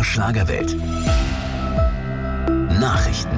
MDR Schlagerwelt. Nachrichten.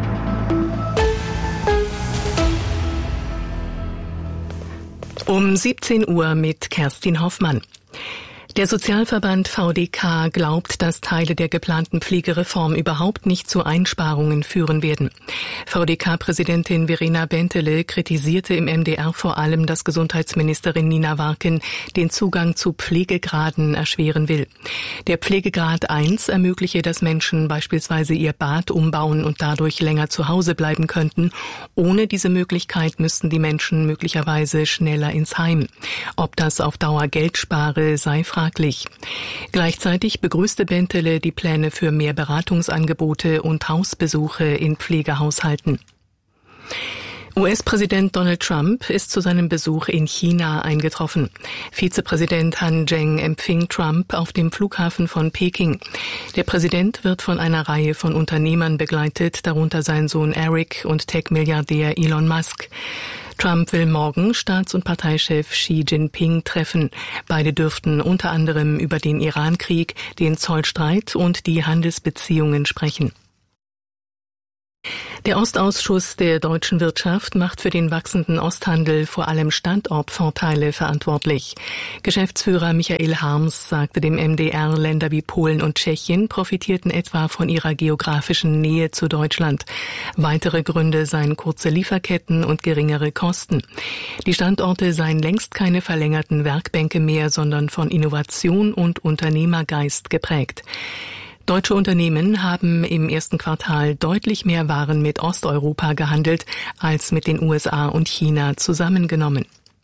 Um 17 Uhr mit Kerstin Hoffmann. Der Sozialverband VDK glaubt, dass Teile der geplanten Pflegereform überhaupt nicht zu Einsparungen führen werden. VDK-Präsidentin Verena Bentele kritisierte im MDR vor allem, dass Gesundheitsministerin Nina Warken den Zugang zu Pflegegraden erschweren will. Der Pflegegrad 1 ermögliche, dass Menschen beispielsweise ihr Bad umbauen und dadurch länger zu Hause bleiben könnten. Ohne diese Möglichkeit müssten die Menschen möglicherweise schneller ins Heim. Ob das auf Dauer Geld spare, sei fraglich. Gleichzeitig begrüßte Bentele die Pläne für mehr Beratungsangebote und Hausbesuche in Pflegehaushalten. US-Präsident Donald Trump ist zu seinem Besuch in China eingetroffen. Vizepräsident Han Zheng empfing Trump auf dem Flughafen von Peking. Der Präsident wird von einer Reihe von Unternehmern begleitet, darunter sein Sohn Eric und Tech-Milliardär Elon Musk. Trump will morgen Staats- und Parteichef Xi Jinping treffen. Beide dürften unter anderem über den Iran-Krieg, den Zollstreit und die Handelsbeziehungen sprechen. Der Ostausschuss der deutschen Wirtschaft macht für den wachsenden Osthandel vor allem Standortvorteile verantwortlich. Geschäftsführer Michael Harms sagte dem MDR, Länder wie Polen und Tschechien profitierten etwa von ihrer geografischen Nähe zu Deutschland. Weitere Gründe seien kurze Lieferketten und geringere Kosten. Die Standorte seien längst keine verlängerten Werkbänke mehr, sondern von Innovation und Unternehmergeist geprägt. Deutsche Unternehmen haben im ersten Quartal deutlich mehr Waren mit Osteuropa gehandelt als mit den USA und China zusammengenommen.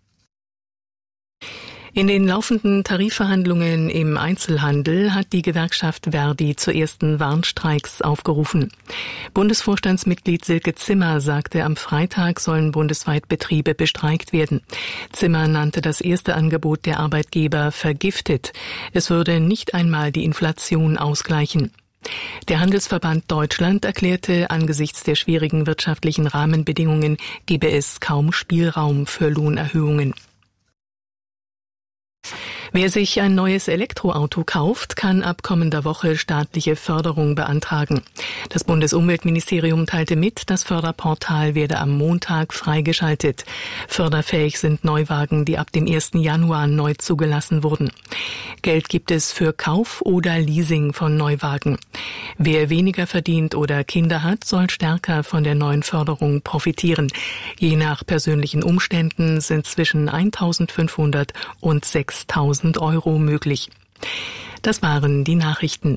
In den laufenden Tarifverhandlungen im Einzelhandel hat die Gewerkschaft Verdi zu ersten Warnstreiks aufgerufen. Bundesvorstandsmitglied Silke Zimmer sagte, am Freitag sollen bundesweit Betriebe bestreikt werden. Zimmer nannte das erste Angebot der Arbeitgeber vergiftet. Es würde nicht einmal die Inflation ausgleichen. Der Handelsverband Deutschland erklärte, angesichts der schwierigen wirtschaftlichen Rahmenbedingungen gebe es kaum Spielraum für Lohnerhöhungen. Wer sich ein neues Elektroauto kauft, kann ab kommender Woche staatliche Förderung beantragen. Das Bundesumweltministerium teilte mit, das Förderportal werde am Montag freigeschaltet. Förderfähig sind Neuwagen, die ab dem 1. Januar neu zugelassen wurden. Geld gibt es für Kauf oder Leasing von Neuwagen. Wer weniger verdient oder Kinder hat, soll stärker von der neuen Förderung profitieren. Je nach persönlichen Umständen sind zwischen 1.500 und 6.000 Euro möglich. Das waren die Nachrichten.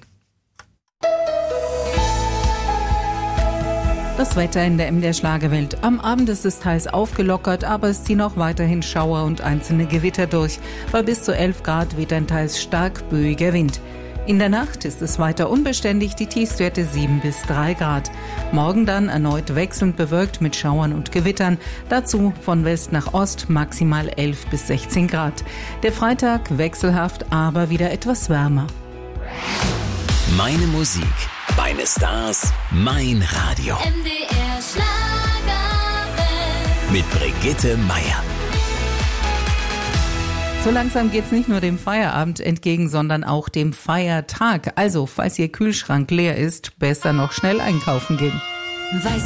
Das Wetter in der MDR Schlagerwelt. Am Abend ist es teils aufgelockert, aber es ziehen auch weiterhin Schauer und einzelne Gewitter durch. Bei bis zu 11 Grad weht ein teils stark böiger Wind. In der Nacht ist es weiter unbeständig, die Tiefstwerte 7 bis 3 Grad. Morgen dann erneut wechselnd bewölkt mit Schauern und Gewittern. Dazu von West nach Ost maximal 11 bis 16 Grad. Der Freitag wechselhaft, aber wieder etwas wärmer. Meine Musik, meine Stars, mein Radio. MDR Schlagerwelt. Mit Brigitte Meier. So langsam geht's nicht nur dem Feierabend entgegen, sondern auch dem Feiertag. Also, falls Ihr Kühlschrank leer ist, besser noch schnell einkaufen gehen. Weiß